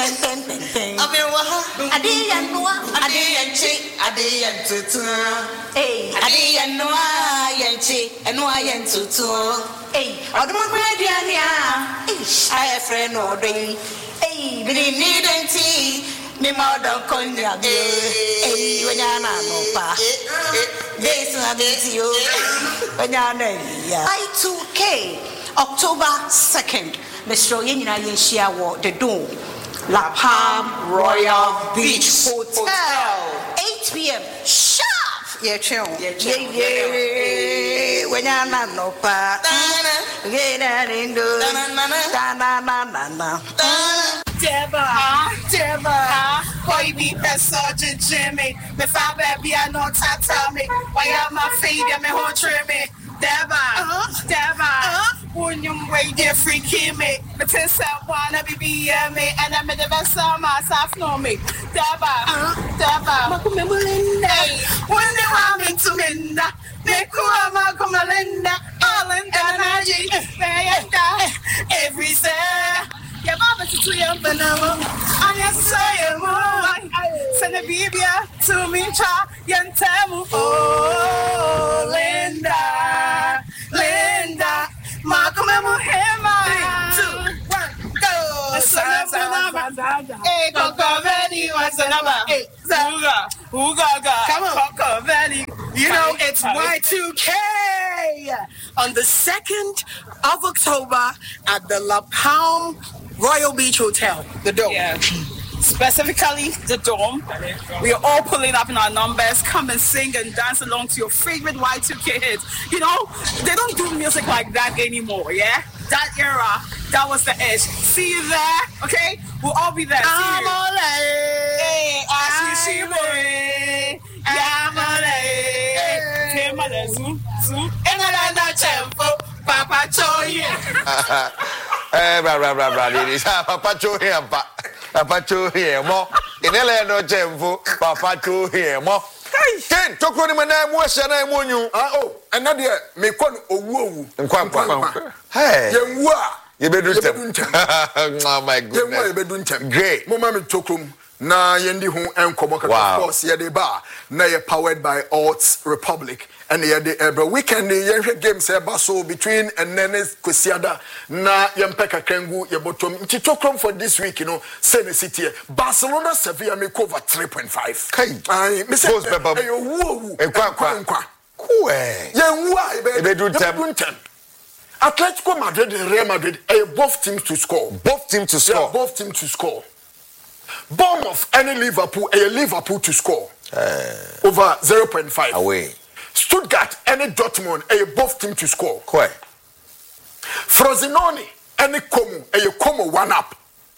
ten. Adi and tutu. Hey, adi and noa yanchi and noa yantutu. Hey, I don't want I have friend all day. Hey, we need tea. Me mother cognac. Hey, when you're not pa. This is you. When you're I2K October 2nd. Mr. Yenina Yeshia the Dome. La Palm Royal Beach Hotel. 8 p.m. Sharp. Yeah, chill. Yeah. When you're not no pa. Deba, boy, be Sergeant Jimmy. Me fa baby, I know tata me. Why am my failure, me whole trimmy. Deba, when you wait there, freaky me. But since I wanna be me, and I'm the best of myself, know me. Deba, when they want me to Linda, they call my Linda, all in energy, every say. Yeah, Baba to your banana. I say, send a baby to me, cha, Yantamu. Oh, Linda, Malcolm, Hema, 2, 1, go. Hey, Coco Valley was the number. Come on, Coco Valley. You know, it's Y2K on the 2nd of October at the La Palm Royal Beach Hotel, the Dome. Yeah. Specifically, the Dome. We are all pulling up in our numbers. Come and sing and dance along to your favorite Y2K hits. You know, they don't do music like that anymore, yeah? That era, that was the edge. See you there, okay? We'll all be there. I'm all Hey, Papa Choy. Papa Cho here, Papa Cho here, more. In LA, no Jemfo, Papa Cho here, more. Ken, talk on him and I was and I want you. Oh, another may call a woo and quack. Hey, you better do oh, my goodness. Great. Mamma Tokum. Na yendi hu enkomo of course ye de ba na ye powered by Odds Republic and ye de every weekend ye games e ba so between Nenes Kwesiada na yempeka krengu ye bottom ntitokrom for this week you know Sene City Barcelona Sevilla make over 3.5 kai me say wo kwa ye wo do 10 Atletico Madrid and Real Madrid both teams to score Bournemouth any Liverpool to score over 0.5 away. Stuttgart any Dortmund both team to score. Frosinone any Como 1 up.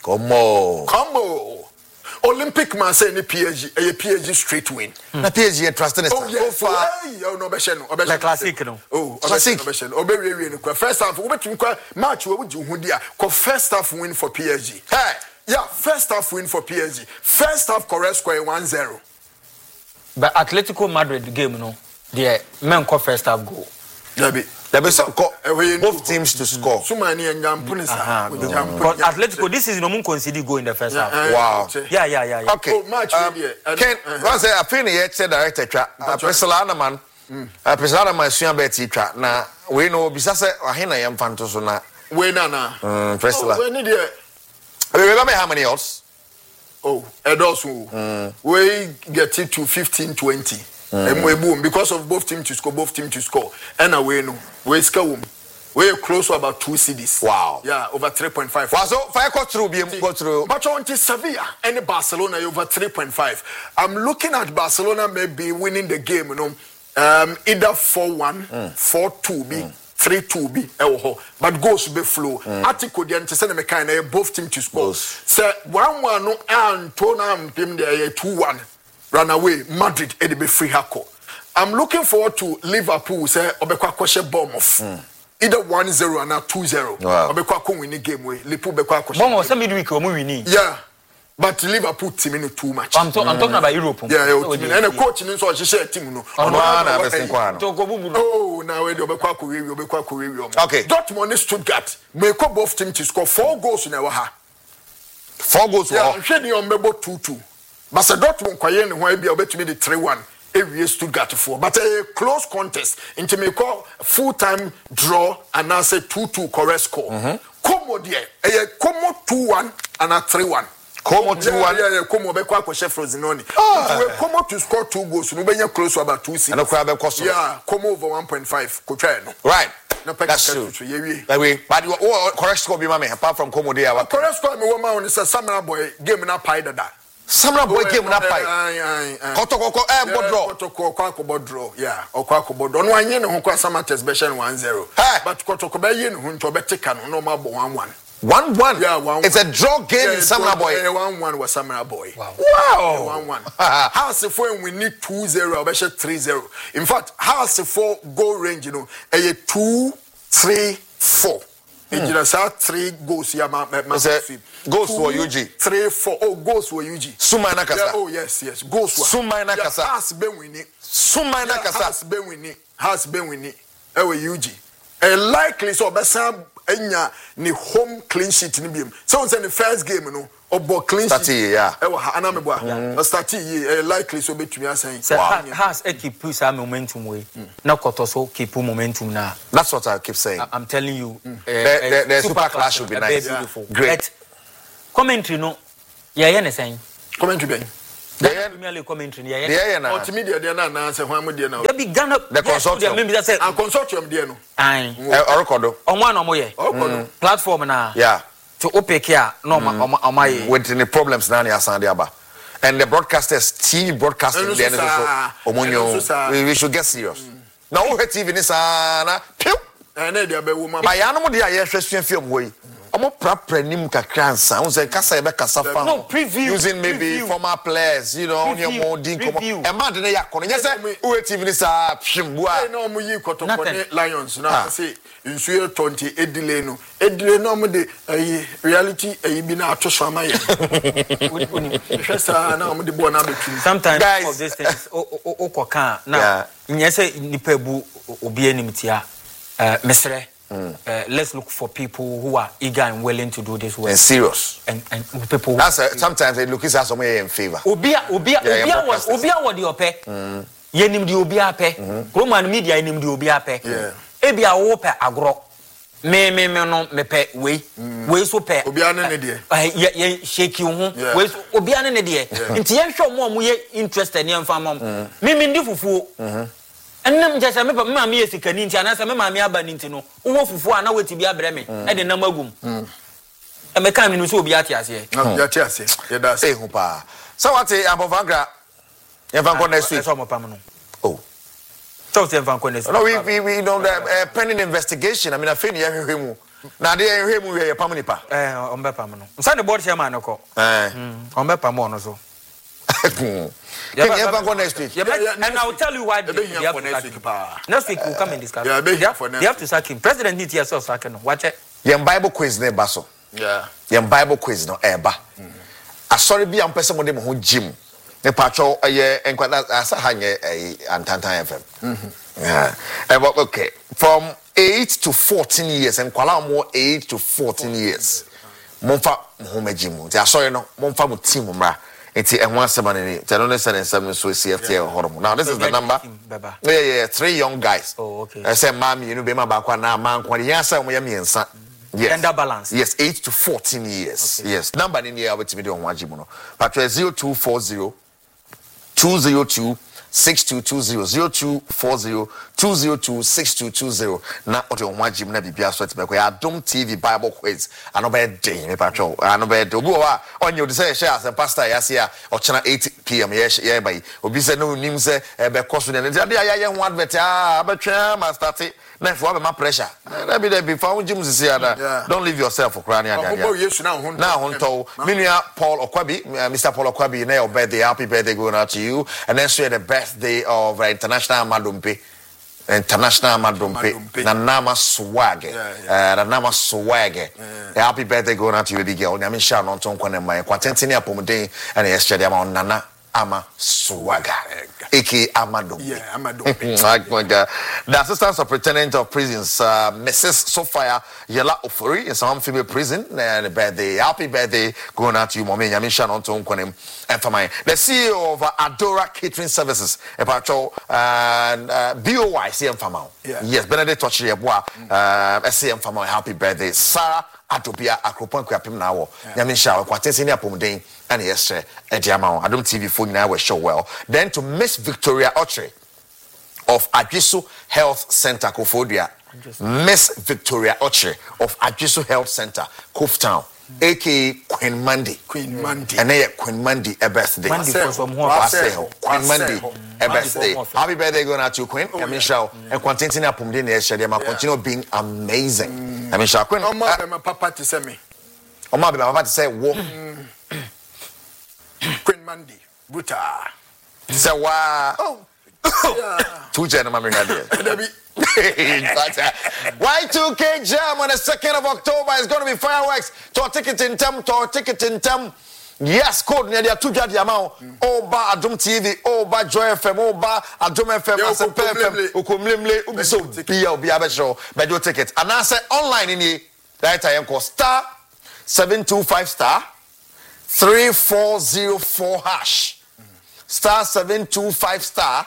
Como. Olympic man say any PSG straight win. Na PSG trusting us. Oh yes. No be La classic no. Oh, classic. First half we between match we would you dia. First half win for PSG. Hey. Yeah, first half win for PSG. First half correct score 1-0. But Atletico Madrid game no. The men call first half goal. There be both teams to score. So many But Atletico this is no mun concede goal in the first half. Wow. Yeah. Okay. Oh, match Ken, once I feel the head director tra. Presalana man. Presalana man suya beti tra. Na we no bisa se ahina yam fanto so na. We na. Presala. We need there. Remember how many odds? Oh, we get it to 15-20. And we boom because of both teams to score. And away no, we score. We close to about 2 cities. Wow. Yeah, over 3.5. So fire go through. But on to Sevilla and Barcelona over 3.5. I'm looking at Barcelona maybe winning the game. You know, either 4-1, 4-2 3-2 be but goals be flow. Article the antecedent mechanic both team to score. Say 1-1 no and Tottenham team there 2-1 run away Madrid e be free hako. I'm looking forward to Liverpool say obekwa kwashe Bournemouth. Either 1-0 and 2-0. Obekwa ko win the game we Liverpool bekwa kwashe. Bournemouth say midweek o mu win. Yeah. But Liverpool team in too much. I'm talking about Europe. Yeah, and a coach in so share team no. Oh, now we okay. Dortmund Stuttgart. Make both team to score 4 goals in our ha. 4 goals yeah for hwe ni on mebo 2-2 but say Dortmund kwaye ne ho e bia obetumi de 3-1 every Stuttgart for but a close contest into me call full time draw and now say 2-2 correct score Como there Como 2-1 and a 3-1 Como 2-1 yeah Como be kwa kwhye Frosinone Como to score 2 goals no be close to about 2-6 and okra be cost yeah Como over 1.5 ko twa no right no that's true but correct score be mama apart from Como there correct score me woman on say Samuel Boy game na pie dada Samuel Boy game na pie kotokoko kotokoko draw yeah okwakobo draw no anye ne ho kwa Samates be 1-0 but kotoko be ye ne ho nto be tika no ma bo 1-1 1-1 yeah 1-1 it's a draw game in Samuel Boy 1-1 was Samuel Boy wow 1-1 house for we need 2-0 or be 3-0 in fact house for goal range you know 2-3-4 Ejira sa 3 goals ya ma goals for UG 3-4 oh goals for UG Suma na kasa oh yes goals for Suma na kasa has been winning Suma na kasa has been winning UG likely so besa enya ni home clean sheet ni biem so say the first game no obo clean sheet yeah anamebo start likely so betumi asan has a keep push momentum way na koto so keep momentum na that's what I keep saying I'm telling you the super clash will be nice great commentary no yeah ne saying commentary ben the commentary yeah multimedia there na say hwan mo there na be Ghana the consortium maybe that say and consortium there no ai orokodo onwa no mo ye platform na yeah to opec here no my with the problems na ya san aba and the broadcasters TV broadcasting there so omonyo we should get serious now who TV ni sana pew na dia be wo ma ba ya no mo dia ye hwesua fiam hoyi omo prapra nim kakra nsa won say kasa ebe kasa fa no preview using maybe former players you know on your more din komo e ma de ya kono nyese who TV ni sa hwembua no mo yi kotoko ne Lions na say insuye 20 edile no mo de reality bi na atoso amaye hwesa na mo de bo na betu sometimes of these things okoka na nyese nipa bu obi animtia mesre let's look for people who are eager and willing to do this work and serious and people that's sometimes they look as somewhere in favor obia what the ope yenim di obia pe roman media yenim di obia pe ebia wo pe agro me no me pe we so pe obia ne de ye shake you ho we obia ne de nti ye hwe mo ye interested ne mfa mom me ndi fufuo enam jasa me pa me yesikani nti anasa me maami aba nti no wo fufuo ana weti bi abrɛ me e de nam agum e me kan me no so obi ate ase ya ate ase ye da ase hu pa so what abovagra ye van ko next week so mo pam no oh so say van ko next no we know the pending investigation I mean afeni ye hwehwe mu na de ye hwehwe mu ye pam nipa on be pam no nsa the board chairman no ko on be pam no so next week. And I'll tell you why they have to sack him. Next week we'll come and discuss. Yeah, they have to sack him. President needs to sack him. Watch it. Your Bible quiz ne baso. Yeah. Your Bible quiz no eba. Asori bi am person mo dem ho gym. Ne pacho ye enkwada asa hanye Antantan FM. Yeah. Okay. From 8 to 14 years and kwala mo 8 to 14 years. Momfa ho magym. Ti asori no momfa mo team mra. It's a 170. Tell me 7 so CFT hormone. Now this is the number. Yeah, 3 young guys. Oh, okay. I say, "Mommy, you know, be my back na man kwani yansa mo yam yensa." Yes. Gender balance. Yes, 8 to 14 years. Okay. Yes. Number in here with me on wajibu no. Patro 0240 202 6220 0240 202 6220 na ote onwajim na bibia so te be Adom TV Bible quiz anobe dey me patro anobe dey obi wa onye odi say share as pastor yase a ochena 8 pm ye bai obi say no nim say be koso ne dey ya ho advert abetwa ma start na for ma pressure na be there before jim sisi ada don't leave yourself for crying again na honto minua Paul Okwabi Mr. Paul Okwabi na your birthday happy birthday going out to you and then share the birthday of International Madompe na nama swag na nama swag happy birthday going out to you the girl nyame sha no nton kwane man kwatentene apomden and yesterday am nana Ama Swaga, aka Amado. Yeah, Amado. The Assistant Superintendent of Prisons, Mrs. Sophia Yela Ofori, in some female prison, and birthday, happy birthday, going out to you, Mommy Yamisha, on to Unconim, and for mine. The CEO of Adora Catering Services, a patrol, and BOY, CM Famau. Yes, Benedict Tochi, SCM Famau, happy birthday, Sarah. Atopia akropon kwapem na wo nyame sha kwatese ni apomden and yesterday ediama Adom TV phone na we show well. Then to Miss Victoria Ochre of Adwiso Health Center Kofodia. Miss Victoria Ochre of Adwiso Health Center Koftown, aka Queen Mandy. And they Queen Mandy a birthday. Queen Mandy a birthday. Happy birthday going out to Queen. Nyame sha and continue apomden yesterday ma continue being amazing. I mean, Queen, my papa to say me. Oh, my papa to say, "Wo." Queen Mandy, Buta. Say, "Wow." Oh, 2 gentlemen here. Y2K Jam on the 2nd of October is going to be fireworks. To ticket in term. Yes, code near the 2 jadi amount. Oba Adom TV, Oba Joy FM, Oba Adom FM, Asempe FM, Ukumlimle, Ubiso, Bia show, but your ticket. And I say online in the right I am called star 725 star 3404 hash. Star 725 star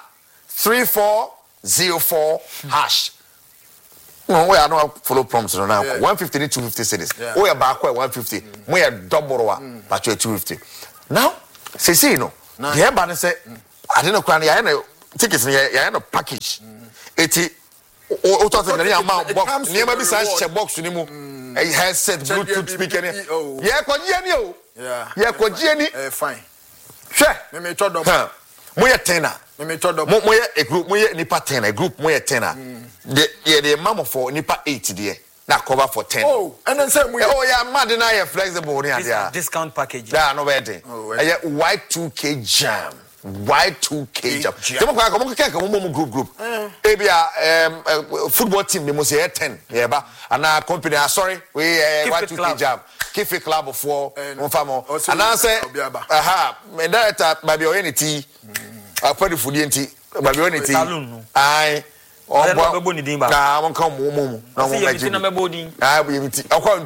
3404 hash. No, we are not follow prompts now. 150 to 250 cities. We are back 150. We are double but you're 250. Now, say no. The airban say, I don't know, Cranny, I know tickets, I know package. 80 amount box, near my size check box to him. A headset, Bluetooth speaker. Yeah, Quagiani. Yeah, Quagiani. Fine. Sure. Let me talk about Moya tenor. Let me talk about a group, Moya Nipa 10, a group, Moya tenor. The mama for Nipa 80 there. Now cover for 10. Oh, and then say, oh, yeah, mad and I flexible. Discount package. Yeah, no wedding. Y2K Jam. Y2K Jam. Group. Maybe football team, they must say 10. Yeah, but and our company, sorry, we Y2K Jam. Kifi Club of 4, and I say, aha, my director, maybe or any tea. I put the food in tea, maybe any tea. I. Oh, I won't come home. No, I will be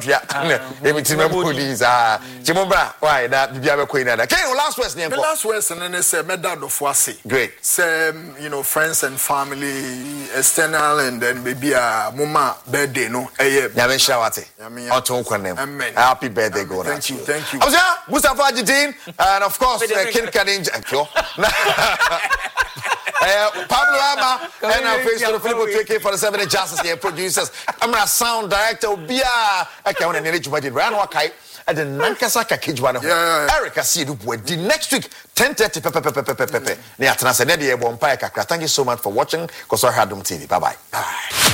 Chimombra, why that you have a queen? Okay, last question. The last question, and it's a medal of Wasi. Great. Same, friends and family, external, and then maybe a mama birthday, no? Yamin Shawati. Amen. Happy birthday, go. Thank you. I was here, Mustafa Jidin, and of course, King Kadin. Pablo Ama and our face to the Filippo KK for the 7 Justice here, producers. I'm a sound director, Bia. I can't manage what did Ran Wakai at the Nankasaka Kijwana. Erica see the next week, 10:30. Thank you so much for watching. Because I had Adom TV. Bye bye.